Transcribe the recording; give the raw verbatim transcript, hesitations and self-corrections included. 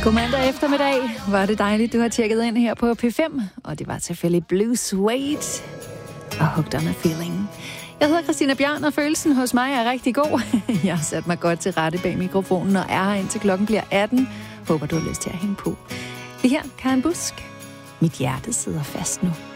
God mandag eftermiddag. Var det dejligt, du har tjekket ind her på P fem. Og det var selvfølgelig Blue Suede og Hooked on a Feeling. Jeg hedder Christina Bjørn, og følelsen hos mig er rigtig god. Jeg har sat mig godt til rette bag mikrofonen og er her indtil klokken bliver atten. Håber, du har lyst til at hænge på. Det her, Karen Busk. Mit hjerte sidder fast nu.